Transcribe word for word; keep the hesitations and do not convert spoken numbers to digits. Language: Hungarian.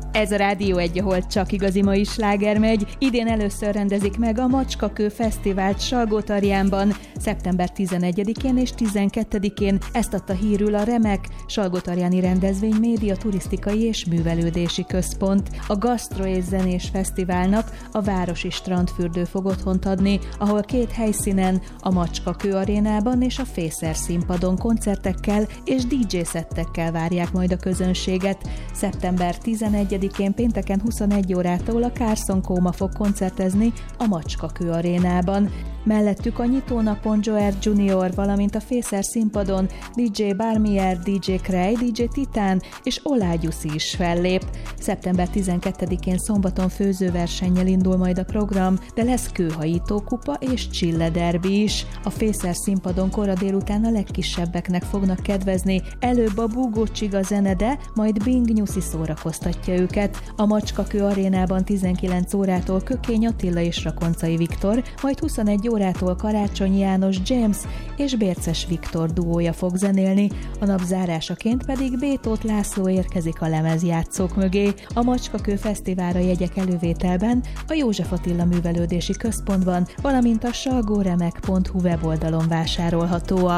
Ez a Rádió egy, ahol csak igazi mai sláger megy. Idén először rendezik meg a Macskakő Fesztivált Salgótarjánban, szeptember tizenegyedikén és tizenkettedikén. Ezt adta hírül a Remek, Salgótarjáni Rendezvény Média Turisztikai és Művelődési Központ. A Gasztro és Zenés Fesztiválnak a Városi Strandfürdő fog otthont adni, ahol két helyszínen, a Macskakő arénában és a Fészer színpadon koncertekkel és dé dzsé szettekkel várják majd a közönséget. szeptember tizenegyedikén pénteken huszonegy órától a Carson Coma fog koncertezni a Macskakő arénában. Mellettük a nyitónapon Joer Junior, valamint a Fészer színpadon dé dzsé Barmier, dé dzsé Krej, dé dzsé Titán és Olágyuszi is fellép. szeptember tizenkettedikén szombaton főzőversennyel indul majd a program, de lesz kőhajító kupa és Csille derbi is. A Fészer színpadon kora délután a legkisebbeknek fognak kedvezni, előbb a Búgó Csiga zenede, majd Bing Nyuszi szórakoztatja őket. A Macskakő arénában tizenkilenc órától Kökény Attila és Rakoncai Viktor, majd huszonegy órától Karácsony János James és Bérces Viktor duója fog zenélni, a nap zárásaként pedig B. Tóth László érkezik a lemezjátszók mögé. A Macskakő Fesztiválra jegyek elővételben a József Attila Művelődési Központban, valamint a salgóremek pont hu weboldalon vásárolhatóak.